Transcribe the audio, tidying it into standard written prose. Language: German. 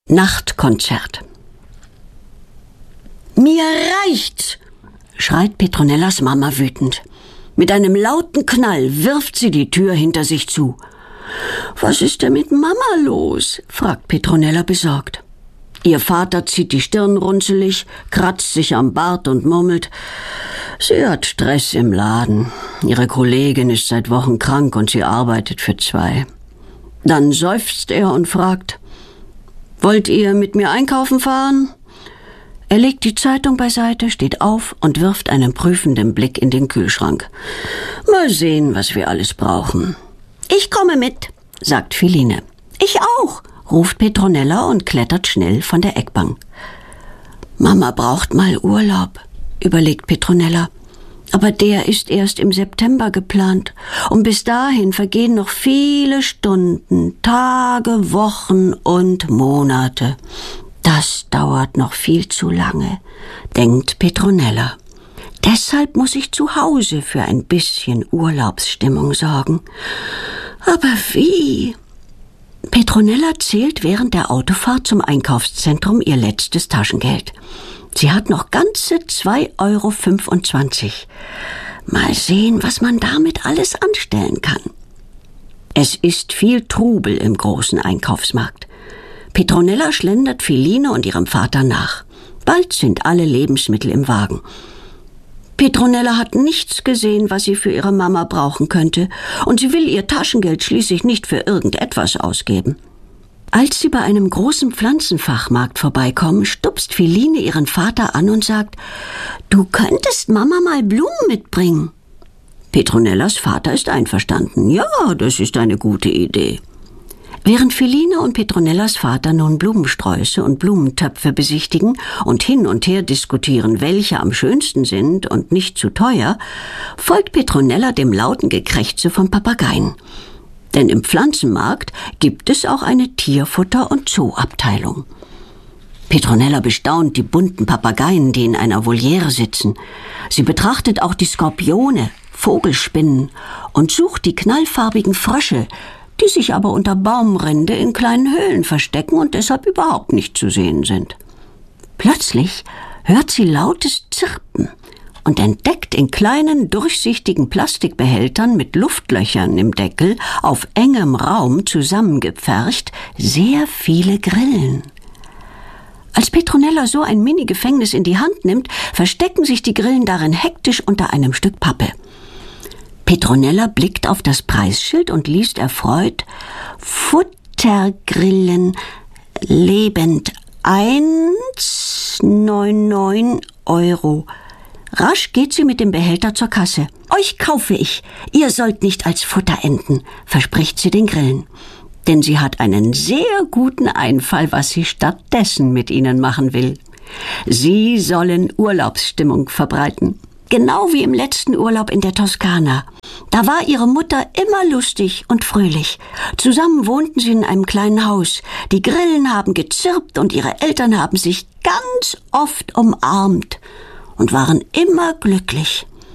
Nachtkonzert. »Mir reicht's«, schreit Petronellas Mama wütend. Mit einem lauten Knall wirft sie die Tür hinter sich zu. »Was ist denn mit Mama los?«, fragt Petronella besorgt. Ihr Vater zieht die Stirn runzelig, kratzt sich am Bart und murmelt: »Sie hat Stress im Laden. Ihre Kollegin ist seit Wochen krank und sie arbeitet für 2. Dann seufzt er und fragt: »Wollt ihr mit mir einkaufen fahren?« Er legt die Zeitung beiseite, steht auf und wirft einen prüfenden Blick in den Kühlschrank. »Mal sehen, was wir alles brauchen.« »Ich komme mit«, sagt Philine. »Ich auch«, ruft Petronella und klettert schnell von der Eckbank. »Mama braucht mal Urlaub«, überlegt Petronella. »Aber der ist erst im September geplant. Und bis dahin vergehen noch viele Stunden, Tage, Wochen und Monate. Das dauert noch viel zu lange«, denkt Petronella. »Deshalb muss ich zu Hause für ein bisschen Urlaubsstimmung sorgen. Aber wie?« Petronella zählt während der Autofahrt zum Einkaufszentrum ihr letztes Taschengeld. Sie hat noch ganze 2,25 €. Mal sehen, was man damit alles anstellen kann. Es ist viel Trubel im großen Einkaufsmarkt. Petronella schlendert Philine und ihrem Vater nach. Bald sind alle Lebensmittel im Wagen. Petronella hat nichts gesehen, was sie für ihre Mama brauchen könnte, und sie will ihr Taschengeld schließlich nicht für irgendetwas ausgeben. Als sie bei einem großen Pflanzenfachmarkt vorbeikommen, stupst Philine ihren Vater an und sagt: »Du könntest Mama mal Blumen mitbringen.« Petronellas Vater ist einverstanden. »Ja, das ist eine gute Idee.« Während Philine und Petronellas Vater nun Blumensträuße und Blumentöpfe besichtigen und hin und her diskutieren, welche am schönsten sind und nicht zu teuer, folgt Petronella dem lauten Gekrächze von Papageien. Denn im Pflanzenmarkt gibt es auch eine Tierfutter- und Zooabteilung. Petronella bestaunt die bunten Papageien, die in einer Voliere sitzen. Sie betrachtet auch die Skorpione, Vogelspinnen und sucht die knallfarbigen Frösche, die sich aber unter Baumrinde in kleinen Höhlen verstecken und deshalb überhaupt nicht zu sehen sind. Plötzlich hört sie lautes Zirpen und entdeckt in kleinen, durchsichtigen Plastikbehältern mit Luftlöchern im Deckel auf engem Raum zusammengepfercht sehr viele Grillen. Als Petronella so ein Mini-Gefängnis in die Hand nimmt, verstecken sich die Grillen darin hektisch unter einem Stück Pappe. Petronella blickt auf das Preisschild und liest erfreut: Futtergrillen, lebend, 1,99 €. Rasch geht sie mit dem Behälter zur Kasse. »Euch kaufe ich. Ihr sollt nicht als Futter enden«, verspricht sie den Grillen. Denn sie hat einen sehr guten Einfall, was sie stattdessen mit ihnen machen will. Sie sollen Urlaubsstimmung verbreiten. Genau wie im letzten Urlaub in der Toskana. Da war ihre Mutter immer lustig und fröhlich. Zusammen wohnten sie in einem kleinen Haus. Die Grillen haben gezirpt und ihre Eltern haben sich ganz oft umarmt und waren immer glücklich.